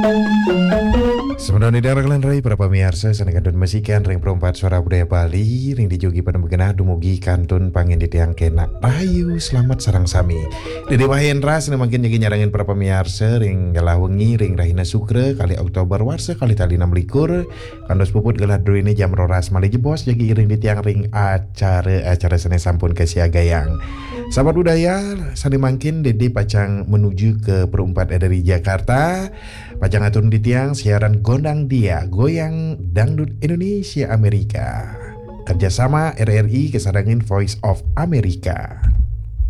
Sebenarnya di kalian rai para pemirsa sanekan dan masikan ring perempat suara budaya Bali ring dijogi pada begenah dumugi kantun pangin di tiang kena rahayu selamat sarang sami Dede Mahendra senang makin nyagi nyarangin para pemirsa ring galah wengi ring rahina sukre kali Oktober warsa kali tali 6 likur kandos puput galah dulu ini jam roras mali jebos jagi ring di tiang ring acara sene sampun ke siagayang sahabat budaya sani mangkin Dede pacang menuju ke perempat dari Jakarta pacang atur di tiang siaran Gondang Dia Goyang Dangdut Indonesia Amerika kerjasama RRI kesadangin Voice of America.